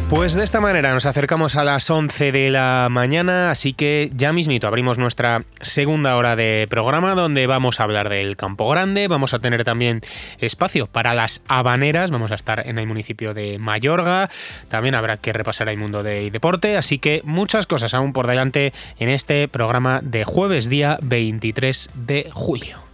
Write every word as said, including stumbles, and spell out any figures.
Pues de esta manera nos acercamos a las once de la mañana, así que ya mismito abrimos nuestra segunda hora de programa donde vamos a hablar del Campo Grande, vamos a tener también espacio para las habaneras, vamos a estar en el municipio de Mayorga, también habrá que repasar el mundo de deporte, así que muchas cosas aún por delante en este programa de jueves día veintitrés de julio.